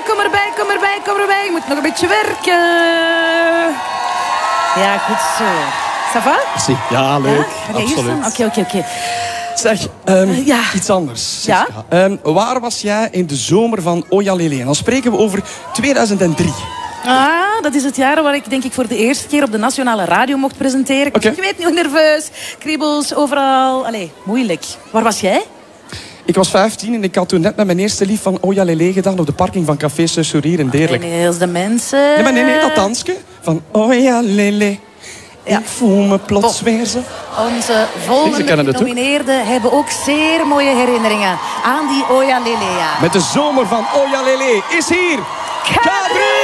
kom erbij. Je moet nog een beetje werken. Ja, goed zo. Ça va? Merci. Ja, leuk. Ja? Absoluut. Oké. Zeg, Ja. iets anders. Ja? Waar was jij in de zomer van Ojalele? En dan spreken we over 2003. Dat is het jaar waar ik denk ik voor de eerste keer op de nationale radio mocht presenteren. Oké. Je weet niet, nerveus, kriebels, overal. Allee, moeilijk. Waar was jij? Ik was 15 en ik had toen net met mijn eerste lief van Ojalele gedaan op de parking van Café Sussurier in Deerlijk. Nee, als de mensen... Nee, dat dansje van Ojalele. Ja. Ik voel me plots weer zo. Onze volgende kennen het ook. genomineerden hebben ook zeer mooie herinneringen aan die Ojalele. Met de zomer van Ojalele is hier Kadri!